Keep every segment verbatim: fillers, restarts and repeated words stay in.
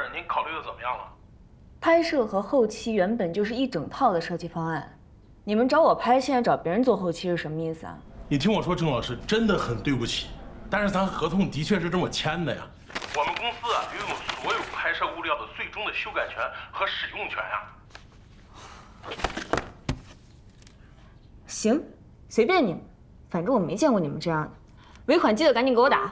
您考虑的怎么样了？ 拍摄和后期原本就是一整套的设计方案，你们找我拍，现在找别人做后期是什么意思啊？ 你听我说，郑老师，真的很对不起，但是咱合同的确是这么签的呀。我们公司啊，拥有所有拍摄物料的最终的修改权和使用权呀。 行，随便你们，反正我没见过你们这样的。尾款记得赶紧给我打。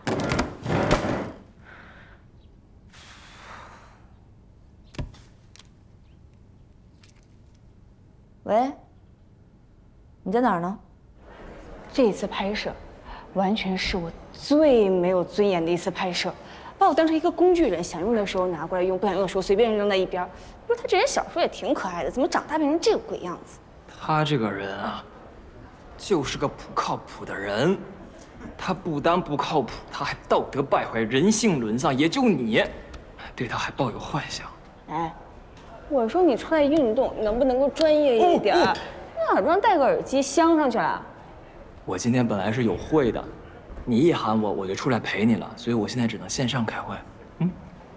喂，你在哪儿呢？ 这一次拍摄，完全是我最没有尊严的一次拍摄，把我当成一个工具人，想用的时候拿过来用，不想用的时候随便扔在一边。不过他这人小时候也挺可爱的，怎么长大变成这个鬼样子？ 他这个人啊，就是个不靠谱的人。他不单不靠谱，他还道德败坏，人性沦丧。也就你，对他还抱有幻想。 哎，我说你出来运动，你能不能够专业一点？你耳朵上戴个耳机镶上去了。 我今天本来是有会的，你一喊我，我就出来陪你了，所以我现在只能线上开会。嗯，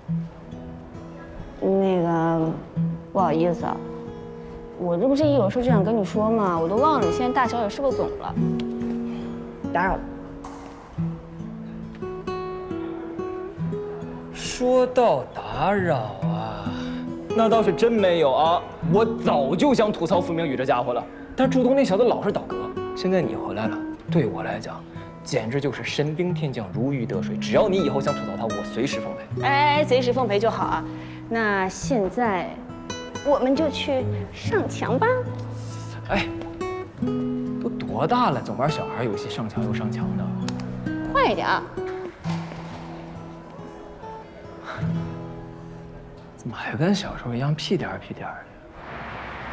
那个，不好意思啊，我这不是一有事就想跟你说嘛，我都忘了你现在大小也是个总了，打扰了。 说到打扰啊，那倒是真没有啊，我早就想吐槽付明宇这家伙了，但是朱东那小子老是倒戈。现在你回来了，对我来讲，简直就是神兵天降，如鱼得水。只要你以后想吐槽他，我随时奉陪。 哎，随时奉陪就好啊。那现在，我们就去上墙吧。 哎，都多大了，总玩小孩游戏，上墙又上墙的。 快一点啊！ 怎么还跟小时候一样屁颠儿屁颠儿的？